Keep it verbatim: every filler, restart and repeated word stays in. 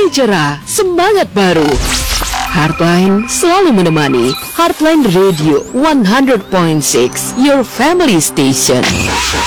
hari cerah, semangat baru. Heartline selalu menemani. Heartline Radio one hundred point six, your family station.